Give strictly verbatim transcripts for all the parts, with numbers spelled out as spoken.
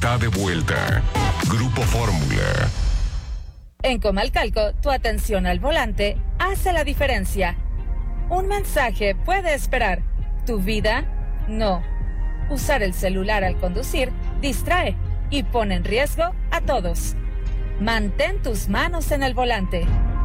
está de vuelta. Grupo Fórmula. En Comalcalco, tu atención al volante hace la diferencia. Un mensaje puede esperar. Tu vida, no. Usar el celular al conducir distrae y pone en riesgo a todos. Mantén tus manos en el volante.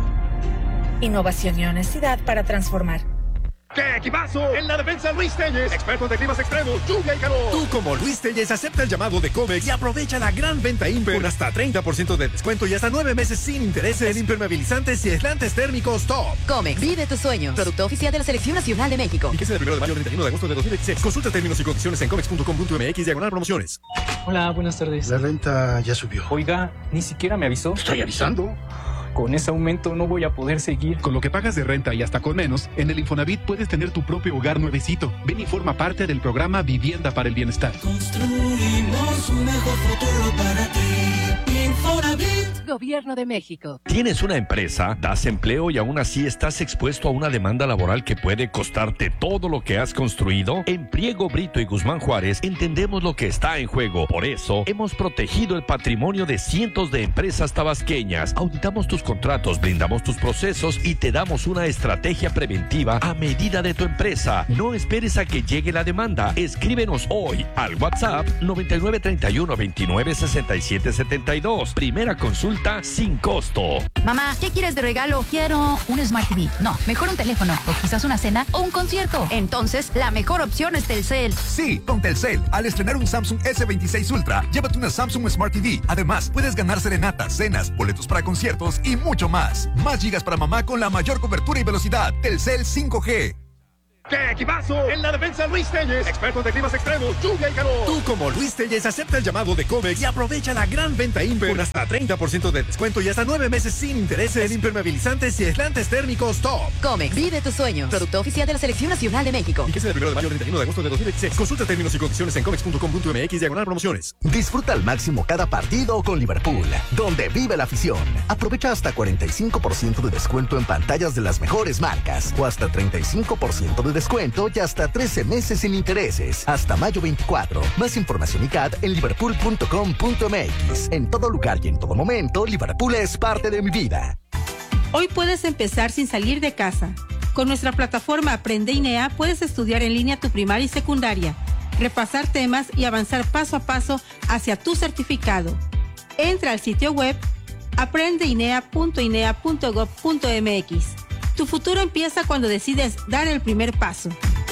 Innovación y honestidad para transformar. ¡Qué equipazo! En la defensa, Luis Telles, experto de climas extremos, lluvia y calor. Tú, como Luis Telles, acepta el llamado de Comex y aprovecha la gran venta Imper con hasta treinta por ciento de descuento y hasta nueve meses sin intereses en impermeabilizantes y aislantes térmicos top. Comex, vive tus sueños. Producto oficial de la Selección Nacional de México. Fíjese del primero de mayo al treinta y uno de agosto de dos mil veintiséis. Consulta términos y condiciones en comex punto com punto m x diagonal promociones. Hola, buenas tardes. La renta ya subió. Oiga, ni siquiera me avisó. Estoy avisando. Con ese aumento no voy a poder seguir. Con lo que pagas de renta y hasta con menos, en el Infonavit puedes tener tu propio hogar nuevecito. Ven y forma parte del programa Vivienda para el Bienestar. Construimos un mejor futuro para ti. Infonavit. Gobierno de México. ¿Tienes una empresa? ¿Das empleo y aún así estás expuesto a una demanda laboral que puede costarte todo lo que has construido? En Priego, Brito y Guzmán Juárez entendemos lo que está en juego. Por eso, hemos protegido el patrimonio de cientos de empresas tabasqueñas. Auditamos tus contratos, blindamos tus procesos y te damos una estrategia preventiva a medida de tu empresa. No esperes a que llegue la demanda. Escríbenos hoy al WhatsApp noventa y nueve treinta y uno veintinueve sesenta y siete setenta y dos. Primera consulta sin costo. Mamá, ¿qué quieres de regalo? Quiero un Smart T V. No, mejor un teléfono o quizás una cena o un concierto. Entonces, la mejor opción es Telcel. Sí, con Telcel, al estrenar un Samsung ese veintiséis Ultra, llévate una Samsung Smart T V. Además, puedes ganar serenatas, cenas, boletos para conciertos y mucho más. Más gigas para mamá con la mayor cobertura y velocidad. Telcel cinco G. ¡Qué equipazo! En la defensa, Luis Telles, experto de climas extremos, lluvia y calor. Tú, como Luis Telles, acepta el llamado de Comex y aprovecha la gran venta Imper con hasta treinta por ciento de descuento y hasta nueve meses sin intereses en impermeabilizantes y aislantes térmicos top. Comex, vive tus sueños. Producto oficial de la Selección Nacional de México. Fíjese del primero de mayo al treinta y uno de agosto de dos mil veintiséis. Consulta términos y condiciones en comex punto com punto m x diagonal promociones. Disfruta al máximo cada partido con Liverpool, donde vive la afición. Aprovecha hasta cuarenta y cinco por ciento de descuento en pantallas de las mejores marcas o hasta treinta y cinco por ciento de descuento y hasta trece meses sin intereses. Hasta mayo veinticuatro. Más información y C A D en liverpool punto com punto m x. En todo lugar y en todo momento, Liverpool es parte de mi vida. Hoy puedes empezar sin salir de casa. Con nuestra plataforma Aprende I N E A puedes estudiar en línea tu primaria y secundaria, repasar temas y avanzar paso a paso hacia tu certificado. Entra al sitio web aprende I N E A punto I N E A punto gob punto m x. Tu futuro empieza cuando decides dar el primer paso.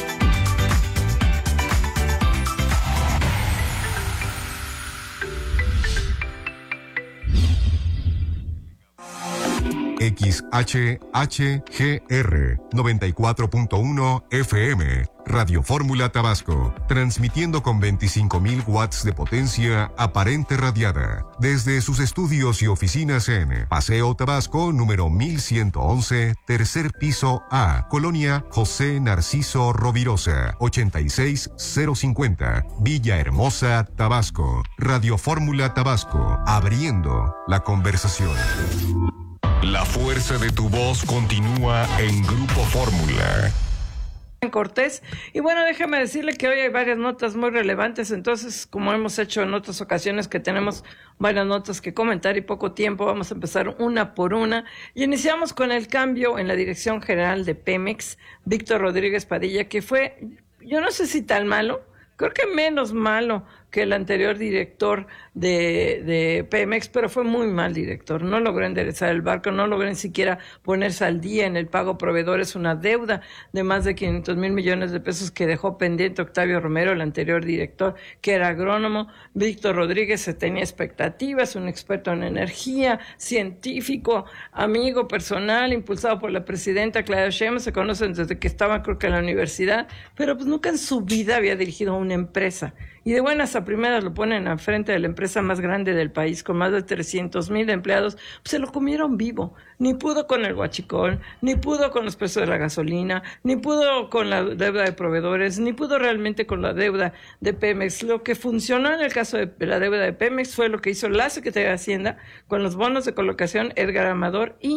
X H H G R noventa y cuatro punto uno F M, Radio Fórmula Tabasco, transmitiendo con veinticinco mil watts de potencia aparente radiada, desde sus estudios y oficinas en Paseo Tabasco, número mil ciento once, tercer piso A, Colonia José Narciso Rovirosa, ochenta y seis cero cincuenta, Villahermosa, Tabasco. Radio Fórmula Tabasco, abriendo la conversación. La fuerza de tu voz continúa en Grupo Fórmula. Cortés. Y bueno, déjame decirle que hoy hay varias notas muy relevantes, entonces, como hemos hecho en otras ocasiones que tenemos varias notas que comentar y poco tiempo, vamos a empezar una por una. Y iniciamos con el cambio en la dirección general de Pemex, Víctor Rodríguez Padilla, que fue, yo no sé si tan malo, creo que menos malo que el anterior director de, de Pemex, pero fue muy mal director. No logró enderezar el barco, no logró ni siquiera ponerse al día en el pago a proveedores, una deuda de más de quinientos mil millones de pesos que dejó pendiente Octavio Romero, el anterior director, que era agrónomo. Víctor Rodríguez se tenía expectativas, un experto en energía, científico, amigo personal, impulsado por la presidenta Claudia Sheinbaum, se conocen desde que estaba, creo que en la universidad, pero pues nunca en su vida había dirigido una empresa. Y de buenas a primeras lo ponen al frente de la empresa más grande del país, con más de trescientos mil empleados, pues se lo comieron vivo. Ni pudo con el huachicol, ni pudo con los precios de la gasolina, ni pudo con la deuda de proveedores, ni pudo realmente con la deuda de Pemex. Lo que funcionó en el caso de la deuda de Pemex fue lo que hizo la Secretaría de Hacienda con los bonos de colocación Edgar Amador y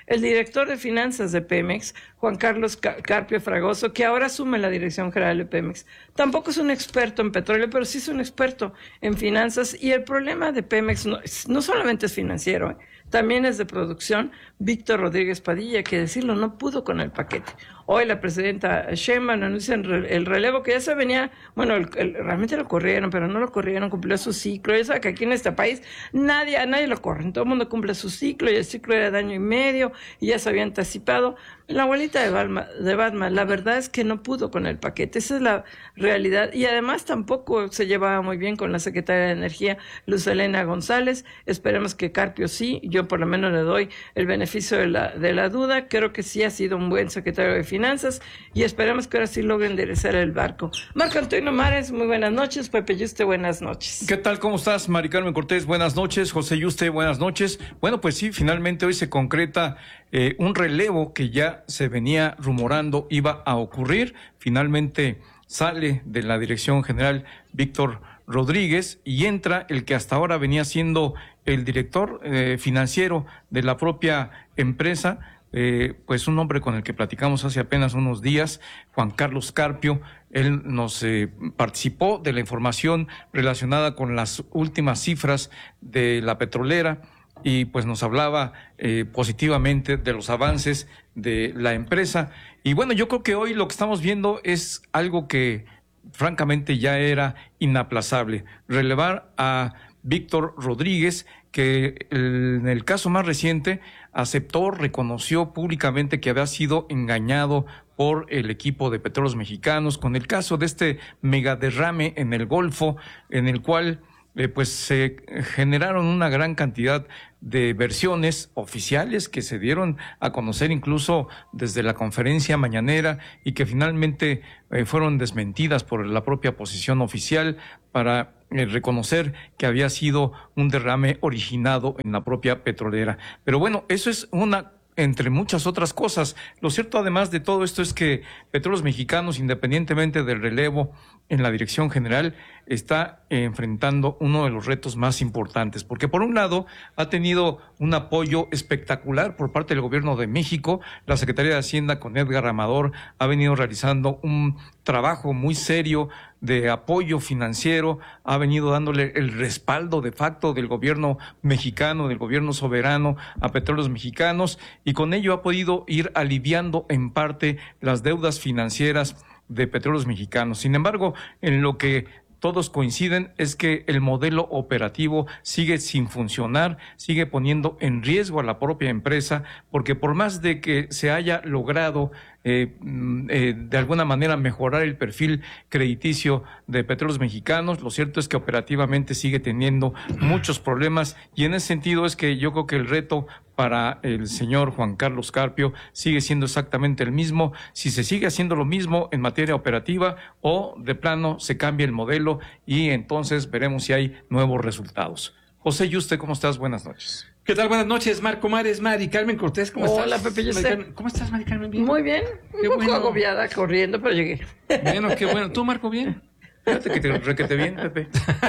el director de finanzas de Pemex, Juan Carlos Carpio Fragoso, que ahora asume la dirección general de Pemex. Tampoco es un experto en petróleo, pero sí es un experto en finanzas, y el problema de Pemex no, no solamente es financiero, ¿eh? También es de producción. Víctor Rodríguez Padilla, que decirlo, no pudo con el paquete. Hoy la presidenta Sheinbaum anuncia el relevo, que ya se venía, bueno, el, el, realmente lo corrieron, pero no lo corrieron, cumplió su ciclo. Ya sabe que aquí en este país nadie, a nadie lo corren, todo el mundo cumple su ciclo, y el ciclo era de año y medio, y ya se había anticipado. La abuelita de Batman, de Batman, la verdad es que no pudo con el paquete, esa es la realidad, y además tampoco se llevaba muy bien con la secretaria de Energía, Luz Helena González. Esperemos que Carpio sí, yo por lo menos le doy el beneficio de la, de la duda, creo que sí ha sido un buen secretario de Finanzas, y esperemos que ahora sí logre enderezar el barco. Marco Antonio Mares, muy buenas noches. Pepe Yuste, buenas noches. ¿Qué tal? ¿Cómo estás? Mari Carmen Cortés, buenas noches. José Yuste, buenas noches. Bueno, pues sí, finalmente hoy se concreta eh, un relevo que ya se venía rumorando iba a ocurrir. Finalmente sale de la dirección general Víctor Rodríguez y entra el que hasta ahora venía siendo el director eh, financiero de la propia empresa, eh, pues un hombre con el que platicamos hace apenas unos días, Juan Carlos Carpio. Él nos eh, participó de la información relacionada con las últimas cifras de la petrolera, y pues nos hablaba eh, positivamente de los avances de la empresa. Y bueno, yo creo que hoy lo que estamos viendo es algo que francamente ya era inaplazable: relevar a Víctor Rodríguez, que en el caso más reciente aceptó, reconoció públicamente que había sido engañado por el equipo de Petróleos Mexicanos con el caso de este megaderrame en el Golfo, en el cual Eh, pues se generaron una gran cantidad de versiones oficiales que se dieron a conocer incluso desde la conferencia mañanera, y que finalmente eh, fueron desmentidas por la propia posición oficial para eh, reconocer que había sido un derrame originado en la propia petrolera. Pero bueno, eso es una entre muchas otras cosas. Lo cierto, además de todo esto, es que Petróleos Mexicanos, independientemente del relevo en la dirección general, está enfrentando uno de los retos más importantes, porque por un lado ha tenido un apoyo espectacular por parte del gobierno de México. La Secretaría de Hacienda, con Edgar Amador, ha venido realizando un trabajo muy serio de apoyo financiero, ha venido dándole el respaldo de facto del gobierno mexicano, del gobierno soberano a Petróleos Mexicanos, y con ello ha podido ir aliviando en parte las deudas financieras de Petróleos Mexicanos. Sin embargo, en lo que todos coinciden es que el modelo operativo sigue sin funcionar, sigue poniendo en riesgo a la propia empresa, porque por más de que se haya logrado eh, eh, de alguna manera mejorar el perfil crediticio de Petróleos Mexicanos, lo cierto es que operativamente sigue teniendo muchos problemas, y en ese sentido es que yo creo que el reto para el señor Juan Carlos Carpio sigue siendo exactamente el mismo: si se sigue haciendo lo mismo en materia operativa, o de plano se cambia el modelo, y entonces veremos si hay nuevos resultados. José Yuste, ¿cómo estás? Buenas noches. ¿Qué tal? Buenas noches, Marco Mares, Mari Carmen Cortés, ¿cómo estás? Hola, Pepe Yuste. ¿Cómo estás, Mari Carmen? ¿Bien? Muy bien, un qué poco bueno. agobiada corriendo, pero llegué. Bueno, qué bueno. ¿Tú, Marco, bien? Fíjate que te requete bien, Pepe.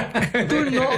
Tú no.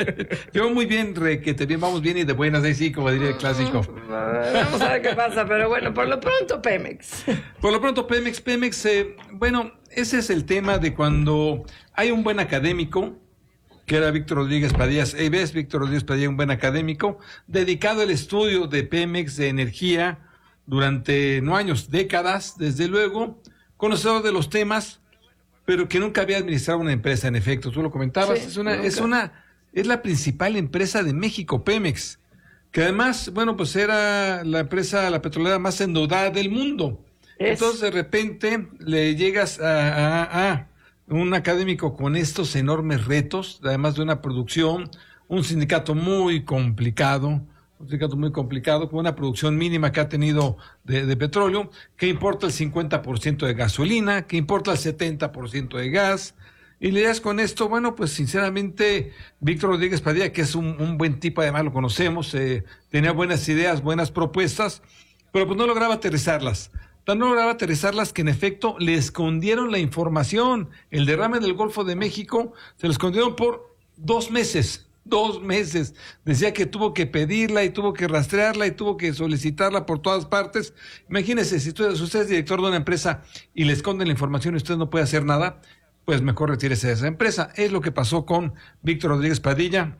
Yo muy bien, requete bien, vamos bien y de buenas, ahí sí, como diría el clásico. Vamos a ver qué pasa, pero bueno, por lo pronto Pemex. Por lo pronto Pemex, Pemex, eh, bueno, ese es el tema de cuando hay un buen académico, que era Víctor Rodríguez Padilla. Eh, ves, Víctor Rodríguez Padilla, un buen académico, dedicado al estudio de Pemex, de energía, durante, no años, décadas, desde luego, conocedor de los temas, pero que nunca había administrado una empresa, en efecto. Tú lo comentabas, Sí, es una, nunca. es una, es la principal empresa de México, Pemex, que además, bueno, pues era la empresa, la petrolera más endeudada del mundo. Es. Entonces, de repente, le llegas a, a, a un académico con estos enormes retos, además de una producción, un sindicato muy complicado, un sindicato muy complicado, con una producción mínima que ha tenido de, de petróleo, que importa el cincuenta por ciento de gasolina, que importa el setenta por ciento de gas, y le das con esto, bueno, pues sinceramente, Víctor Rodríguez Padilla, que es un, un buen tipo, además lo conocemos, eh, tenía buenas ideas, buenas propuestas, pero pues no lograba aterrizarlas. Tan no lograba aterrizarlas que en efecto le escondieron la información. El derrame del Golfo de México se lo escondieron por dos meses. Dos meses. Decía que tuvo que pedirla y tuvo que rastrearla y tuvo que solicitarla por todas partes. Imagínese, si usted, si usted es director de una empresa y le esconden la información y usted no puede hacer nada, pues mejor retírese de esa empresa. Es lo que pasó con Víctor Rodríguez Padilla.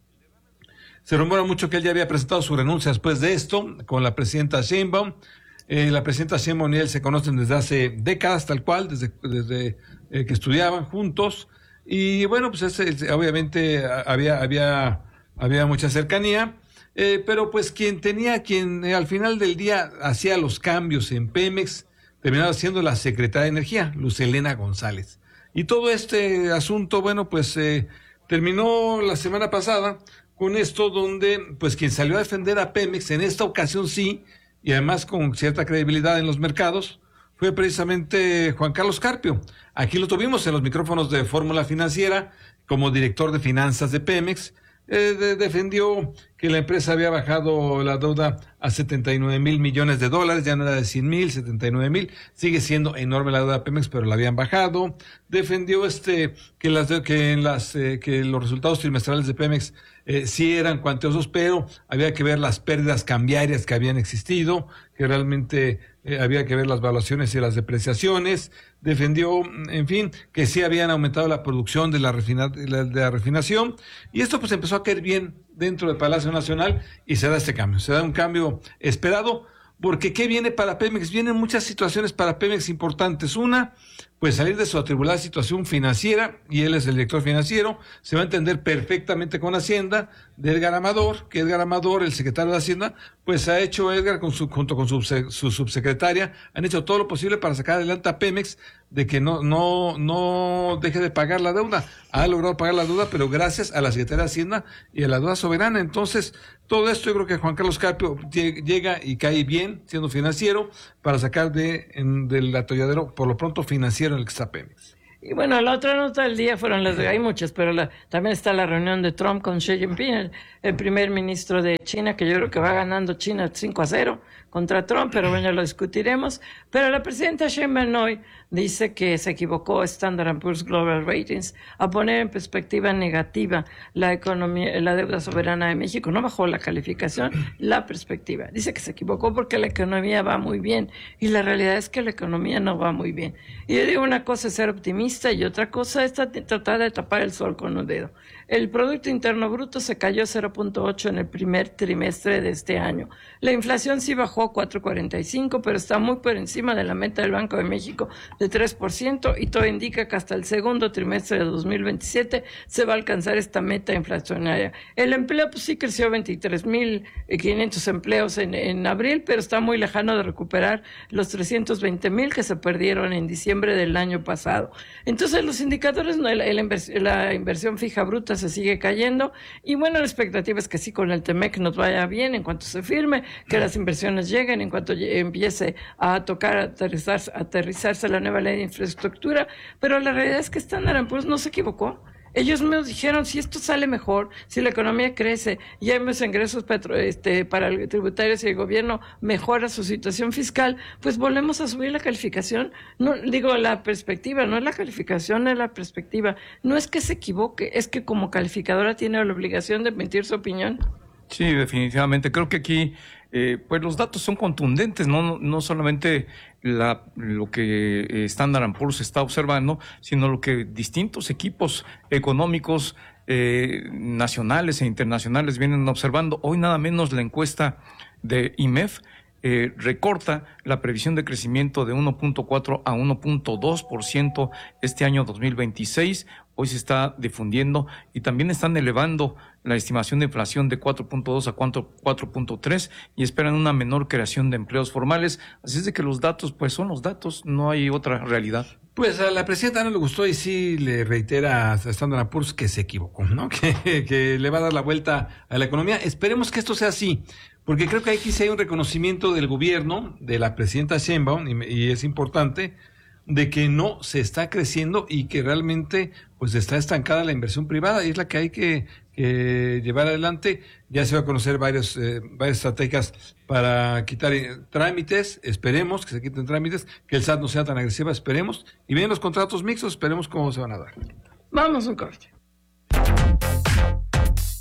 Se rumora mucho que él ya había presentado su renuncia después de esto con la presidenta Sheinbaum. Eh, la presidenta Sheinbaum y él se conocen desde hace décadas, tal cual, desde, desde eh, que estudiaban juntos. Y bueno, pues ese, obviamente había, había, había mucha cercanía, eh, pero pues quien tenía, quien eh, al final del día hacía los cambios en Pemex, terminaba siendo la secretaria de Energía, Luz Helena González. Y todo este asunto, bueno, pues eh, terminó la semana pasada con esto donde, pues quien salió a defender a Pemex, en esta ocasión sí, y además con cierta credibilidad en los mercados, fue precisamente Juan Carlos Carpio. Aquí lo tuvimos en los micrófonos de Fórmula Financiera como director de finanzas de Pemex. Eh, de, defendió que la empresa había bajado la deuda a setenta y nueve mil millones de dólares, ya no era de cien mil, setenta y nueve mil. Sigue siendo enorme la deuda de Pemex, pero la habían bajado. Defendió este que las que en las eh, que los resultados trimestrales de Pemex eh, sí eran cuantiosos, pero había que ver las pérdidas cambiarias que habían existido, que realmente Eh, había que ver las valuaciones y las depreciaciones. Defendió, en fin, que sí habían aumentado la producción de la, refina, de la, de la refinación, y esto pues empezó a caer bien dentro del Palacio Nacional y se da este cambio, se da un cambio esperado, porque ¿qué viene para Pemex? Vienen muchas situaciones para Pemex importantes. Una, pues salir de su atribulada situación financiera, y él es el director financiero, se va a entender perfectamente con Hacienda, de Edgar Amador, que Edgar Amador, el secretario de Hacienda, pues ha hecho Edgar con su, junto con su, su subsecretaria, han hecho todo lo posible para sacar adelante a Pemex, de que no, no, no deje de pagar la deuda. Ha logrado pagar la deuda, pero gracias a la Secretaría de Hacienda y a la deuda soberana. Entonces, todo esto yo creo que Juan Carlos Carpio llega y cae bien, siendo financiero, para sacar de, en, del atolladero, por lo pronto financiero, en el que está Pemex. Y bueno, la otra nota del día fueron las de, hay muchas, pero la, también está la reunión de Trump con Xi Jinping, el, el primer ministro de China, que yo creo que va ganando China cinco a cero contra Trump, pero bueno, ya lo discutiremos. Pero la presidenta Sheinbaum hoy dice que se equivocó Standard and Poor's Global Ratings a poner en perspectiva negativa la economía, la deuda soberana de México. No bajó la calificación, la perspectiva. Dice que se equivocó porque la economía va muy bien, y la realidad es que la economía no va muy bien. Y yo digo, una cosa es ser optimista y otra cosa es tratar de tapar el sol con un dedo. El Producto Interno Bruto se cayó cero punto ocho en el primer trimestre de este año. La inflación sí bajó a cuatro punto cuarenta y cinco, pero está muy por encima de la meta del Banco de México de tres por ciento, y todo indica que hasta el segundo trimestre de dos mil veintisiete se va a alcanzar esta meta inflacionaria. El empleo pues sí creció veintitrés mil quinientos empleos en, en abril, pero está muy lejano de recuperar los trescientos veinte mil que se perdieron en diciembre del año pasado. Entonces los indicadores, no, la, la, inversión, la inversión fija bruta se sigue cayendo, y bueno, la expectativa es que sí con el Temec nos vaya bien en cuanto se firme, que las inversiones lleguen, en cuanto empiece a tocar, a aterrizar, a aterrizarse la nueva ley de infraestructura, pero la realidad es que Standard and Poor's no se equivocó. Ellos me dijeron, si esto sale mejor, si la economía crece y hay más ingresos petro, este, para el tributarios y el gobierno mejora su situación fiscal, pues volvemos a subir la calificación. No digo la perspectiva, no es la calificación, es la perspectiva. No es que se equivoque, es que como calificadora tiene la obligación de emitir su opinión. Sí, definitivamente. Creo que aquí eh, pues los datos son contundentes, no, no solamente la, lo que eh, Standard and Poor's está observando, sino lo que distintos equipos económicos eh, nacionales e internacionales vienen observando. Hoy nada menos la encuesta de I M E F eh, recorta la previsión de crecimiento de uno punto cuatro a uno punto dos por ciento este año dos mil veintiséis. Hoy se está difundiendo, y también están elevando la estimación de inflación de cuatro punto dos a cuatro punto tres, y esperan una menor creación de empleos formales. Así es de que los datos, pues son los datos, no hay otra realidad. Pues a la presidenta no le gustó, y sí le reitera a Standard and Poor's que se equivocó, ¿no? Que, que le va a dar la vuelta a la economía. Esperemos que esto sea así, porque creo que aquí sí hay un reconocimiento del gobierno, de la presidenta Sheinbaum, y, y es importante, de que no se está creciendo y que realmente pues está estancada la inversión privada, y es la que hay que, que llevar adelante. Ya se va a conocer varios, eh, varias estrategias para quitar eh, trámites, esperemos que se quiten trámites, que el S A T no sea tan agresiva, esperemos, y bien los contratos mixtos, esperemos cómo se van a dar. Vamos un corte.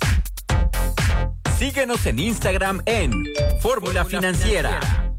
Síguenos en Instagram en Fórmula Financiera.